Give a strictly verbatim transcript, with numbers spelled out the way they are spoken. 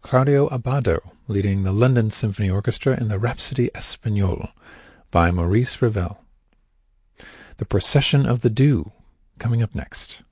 Claudio Abbado, leading the London Symphony Orchestra in the Rhapsody Espagnole by Maurice Ravel. The Procession of the Dew, coming up next.